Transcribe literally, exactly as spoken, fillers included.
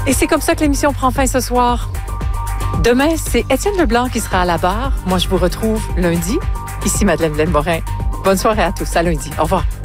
Et c'est comme ça que l'émission prend fin ce soir. Demain, c'est Étienne Leblanc qui sera à la barre. Moi, je vous retrouve lundi. Ici Madeleine Morin. Bonne soirée à tous. À lundi. Au revoir.